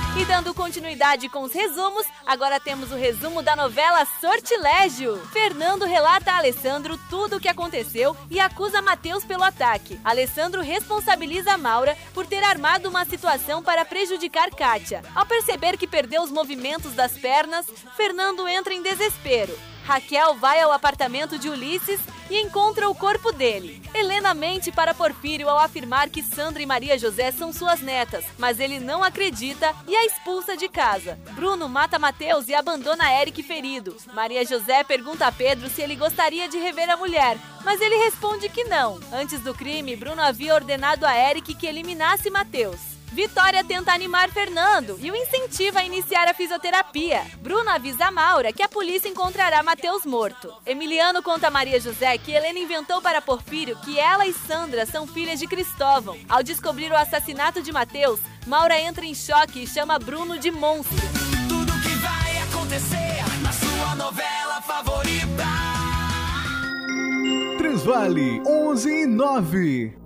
E dando continuidade com os resumos, agora temos o resumo da novela Sortilégio. Fernando relata a Alessandro tudo o que aconteceu e acusa Matheus pelo ataque. Alessandro responsabiliza a Maura por ter armado uma situação para prejudicar Kátia. Ao perceber que perdeu os movimentos das pernas, Fernando entra em desespero. Raquel vai ao apartamento de Ulisses e encontra o corpo dele. Helena mente para Porfírio ao afirmar que Sandra e Maria José são suas netas, mas ele não acredita e a expulsa de casa. Bruno mata Matheus e abandona Eric ferido. Maria José pergunta a Pedro se ele gostaria de rever a mulher, mas ele responde que não. Antes do crime, Bruno havia ordenado a Eric que eliminasse Matheus. Vitória tenta animar Fernando e o incentiva a iniciar a fisioterapia. Bruno avisa a Maura que a polícia encontrará Matheus morto. Emiliano conta a Maria José que Helena inventou para Porfírio que ela e Sandra são filhas de Cristóvão. Ao descobrir o assassinato de Matheus, Maura entra em choque e chama Bruno de monstro. Tudo que vai acontecer na sua novela favorita. Transvale 11:09.